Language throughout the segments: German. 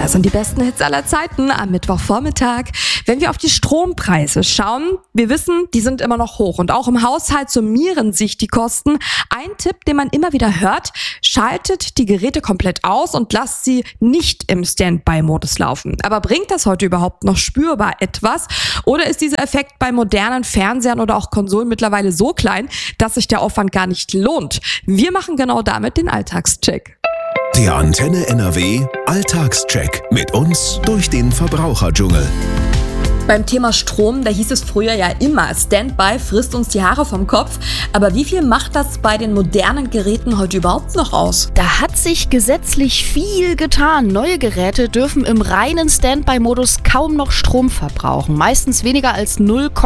Das sind die besten Hits aller Zeiten am Mittwochvormittag. Wenn wir auf die Strompreise schauen, wir wissen, die sind immer noch hoch und auch im Haushalt summieren sich die Kosten. Ein Tipp, den man immer wieder hört: Schaltet die Geräte komplett aus und lasst sie nicht im Standby-Modus laufen. Aber bringt das heute überhaupt noch spürbar etwas? Oder ist dieser Effekt bei modernen Fernsehern oder auch Konsolen mittlerweile so klein, dass sich der Aufwand gar nicht lohnt? Wir machen genau damit den Alltagscheck. Der Antenne NRW Alltagscheck mit uns durch den Verbraucherdschungel. Beim Thema Strom, da hieß es früher ja immer, Standby frisst uns die Haare vom Kopf. Aber wie viel macht das bei den modernen Geräten heute überhaupt noch aus? Da hat sich gesetzlich viel getan. Neue Geräte dürfen im reinen Standby-Modus kaum noch Strom verbrauchen. Meistens weniger als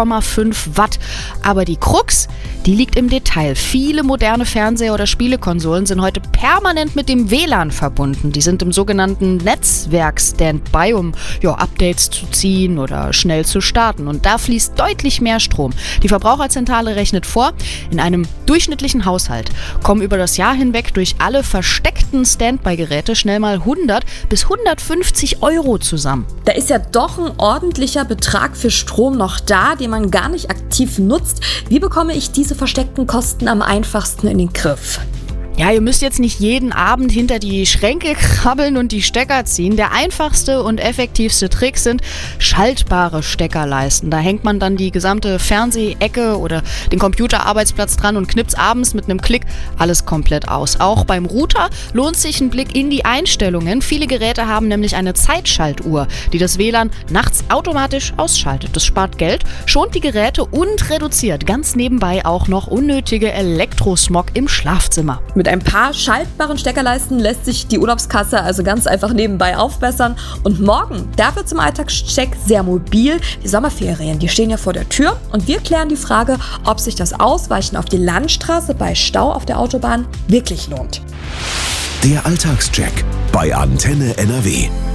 0,5 Watt. Aber die Krux, die liegt im Detail. Viele moderne Fernseher oder Spielekonsolen sind heute permanent mit dem WLAN verbunden. Die sind im sogenannten Netzwerk-Standby, um Updates zu ziehen oder schnell zu starten. Und da fließt deutlich mehr Strom. Die Verbraucherzentrale rechnet vor, in einem durchschnittlichen Haushalt kommen über das Jahr hinweg durch alle versteckten Standby-Geräte schnell mal 100 bis 150 € zusammen. Da ist ja doch ein ordentlicher Betrag für Strom noch da, den man gar nicht aktiv nutzt. Wie bekomme ich diese versteckten Kosten am einfachsten in den Griff? Ja, ihr müsst jetzt nicht jeden Abend hinter die Schränke krabbeln und die Stecker ziehen. Der einfachste und effektivste Trick sind schaltbare Steckerleisten. Da hängt man dann die gesamte Fernsehecke oder den Computerarbeitsplatz dran und knipst abends mit einem Klick alles komplett aus. Auch beim Router lohnt sich ein Blick in die Einstellungen. Viele Geräte haben nämlich eine Zeitschaltuhr, die das WLAN nachts automatisch ausschaltet. Das spart Geld, schont die Geräte und reduziert ganz nebenbei auch noch unnötige Elektrosmog im Schlafzimmer. Mit ein paar schaltbaren Steckerleisten lässt sich die Urlaubskasse also ganz einfach nebenbei aufbessern. Und morgen, da wird zum Alltagscheck sehr mobil. Die Sommerferien, die stehen ja vor der Tür. Und wir klären die Frage, ob sich das Ausweichen auf die Landstraße bei Stau auf der Autobahn wirklich lohnt. Der Alltagscheck bei Antenne NRW.